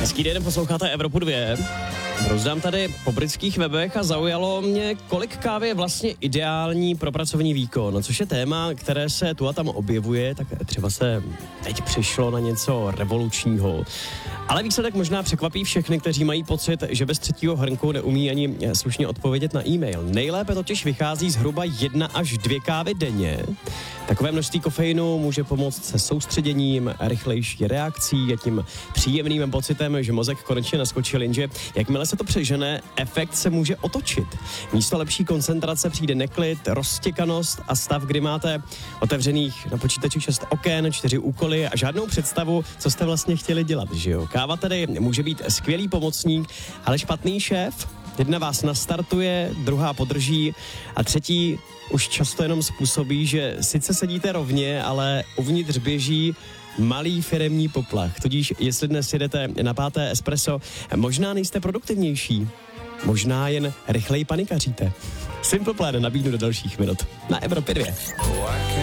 Hezký den, posloucháte Evropu 2. Rozdám tady po britských webech a zaujalo mě, kolik kávy je vlastně ideální pro pracovní výkon, což je téma, které se tu a tam objevuje, tak třeba se teď přišlo na něco revolučního. Ale výsledek možná překvapí všechny, kteří mají pocit, že bez třetího hrnku neumí ani slušně odpovědět na e-mail. Nejlépe totiž vychází zhruba 1 až 2 kávy denně. Takové množství kofeinu může pomoct se soustředěním, rychlejší reakcí a tím příjemným pocitem, že mozek konečně naskočil, jenže jakmile se to přežene, efekt se může otočit. Místo lepší koncentrace přijde neklid, roztěkanost a stav, kdy máte otevřených na počítači 6 oken, 4 úkoly a žádnou představu, co jste vlastně chtěli dělat, že jo? Káva tedy může být skvělý pomocník, ale špatný šéf. Jedna vás nastartuje, druhá podrží a třetí už často jenom způsobí, že sice sedíte rovně, ale uvnitř běží malý firemní poplach. Tudíž, jestli dnes jedete na 5. espresso, možná nejste produktivnější. Možná jen rychleji panikaříte. Simple Plan nabídnu do dalších minut na Evropě 2.